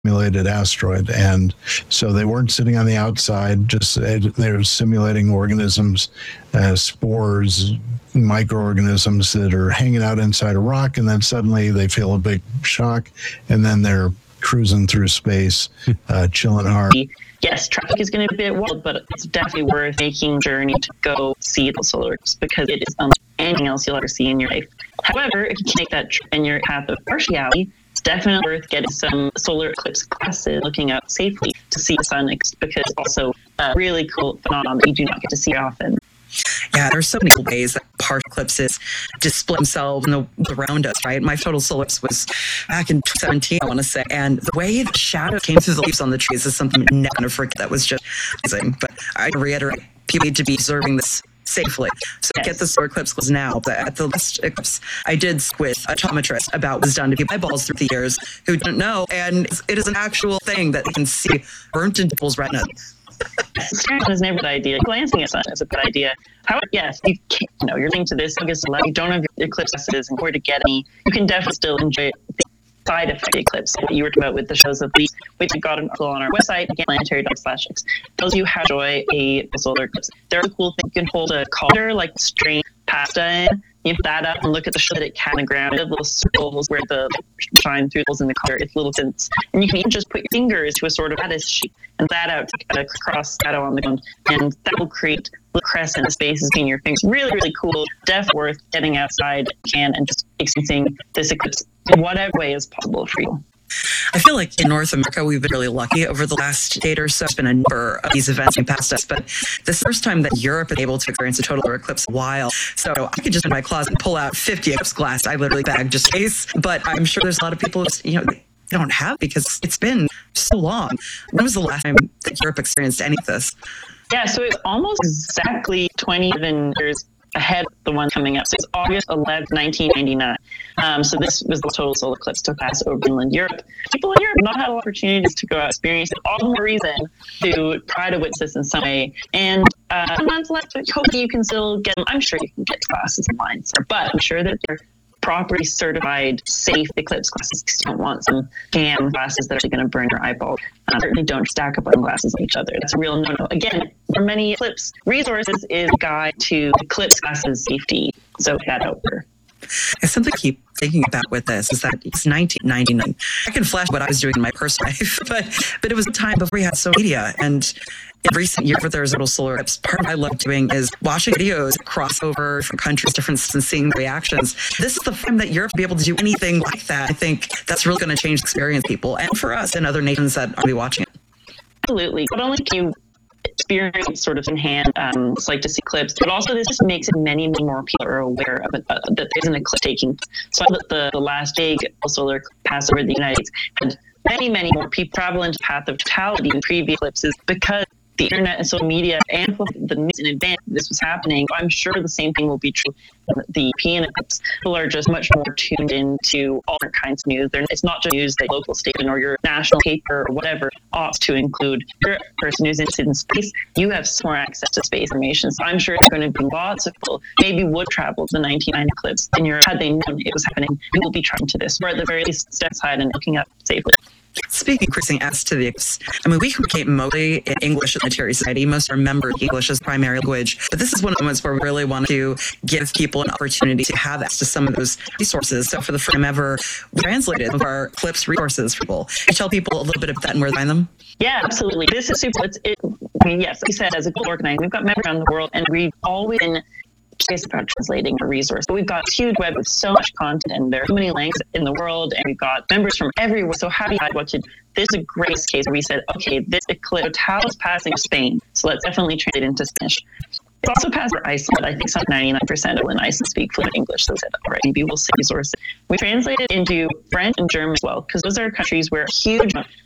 simulated asteroid. And so they weren't sitting on the outside, just they were simulating organisms, spores, microorganisms that are hanging out inside a rock, and then suddenly they feel a big shock, and then they're cruising through space, chilling hard. Yes, traffic is going to be a bit wild, but it's definitely worth making a journey to go see the solar eclipse because it is unlike anything else you'll ever see in your life. However, if you can make that trip in your path of partiality, it's definitely worth getting some solar eclipse classes, looking out safely to see the sun because it's also a really cool phenomenon that you do not get to see often. Yeah, there's so many ways that partial eclipses display themselves around us, right? My total solar eclipse was back in 2017, I want to say. And the way the shadow came through the leaves on the trees is something I'm never going to forget. That was just amazing. But I reiterate, people need to be observing this safely. So yes. Get the solar eclipse now. But at the last eclipse, I did with a optometrist about what was done to people's eyeballs through the years who didn't know. And it is an actual thing that you can see burnt into people's retinas. Staring is never a good idea. Glancing at sun is a good idea. However, yes, you're linked to this August 11. You don't have your eclipse classes and where to get any. You can definitely still enjoy the side effect of the eclipse that you were talking about with the shows of these. We've got an article on our website, again, planetary.x, tells you how to enjoy a solar eclipse. There's a cool thing. You can hold a colander, like strained pasta in. You put that up and look at the shot that it can on the ground. You have little circles where the shine through those in the color. It's little tints. And you can even just put your fingers to a sort of lattice shape and that out to get a cross shadow on the ground. And that will create little crescent spaces between your fingers. Really, really cool. Definitely worth getting outside if you can and just experiencing this eclipse in whatever way is possible for you. I feel like in North America, we've been really lucky over the last decade or so. There's been a number of these events in past us, but this is the first time that Europe is able to experience a total eclipse in a while. So I could just in my closet pull out 50 eclipse glass. I literally bagged just in case, but I'm sure there's a lot of people they don't have because it's been so long. When was the last time that Europe experienced any of this? Yeah, so it's almost exactly 27 years ahead of the one coming up. So it's August 11th, 1999. So this was the total solar eclipse took place over Greenland, Europe. People in Europe have not had opportunities to go out and experience it. All the more reason to try to witness this in some way. And months left, hopefully you can still get them. I'm sure you can get classes online, but I'm sure that they're properly certified, safe eclipse classes. You don't want some scam classes that are going to burn your eyeball. Certainly don't stack up on glasses on each other. That's a real no-no. Again, for many eclipse resources is a guide to eclipse classes safety. So that over. Something I keep thinking about with this is that it's 1999. I can flash what I was doing in my personal life, but it was a time before we had social media. And in recent years, where there's little solar eclipse, part of what I love doing is watching videos cross over from countries, different and seeing the reactions. This is the time that Europe will be able to do anything like that. I think that's really going to change the experience people and for us and other nations that will be watching it. Absolutely. Not only can you experience sort of in hand, it's like to see eclipse, but also this just makes it many more people are aware of it, that there's an eclipse taking. So the last big solar pass over the United States had many more people travel into the path of totality in previous eclipses because the internet and social media amplified the news in advance this was happening. I'm sure the same thing will be true in the European eclipse. People are just much more tuned into all different kinds of news. It's not just news that local station or your national paper or whatever ought to include. If you're a person who's interested in space, you have more access to space information. So I'm sure there's going to be lots of people maybe would travel to the 1999 eclipse in Europe had they known it was happening. You will be trying to this, or at the very least step aside and looking up safely. Speaking of increasing access to the eclipse, we communicate mostly in English at the Planetary Society. Most remember English as primary language, but this is one of the moments where we really want to give people an opportunity to have access to some of those resources. So for the first time ever, we translated some of our eclipse resources for people. Can you tell people a little bit about that and where to find them? Yeah, absolutely. This is super. Yes, like you said, as a global organization, we've got members around the world, and we've always been curious about translating a resource. But we've got a huge web with so much content, and there are so many languages in the world, and we've got members from everywhere. So how do you decide what to do? This is a great case where we said, okay, this eclipse total is passing Spain, so let's definitely translate it into Spanish. It's also passed for Iceland. I think some 99% of people in Iceland speak fluent English, so we said, all right, maybe we'll see resources. We translated into French and German as well, because those are countries where a huge amount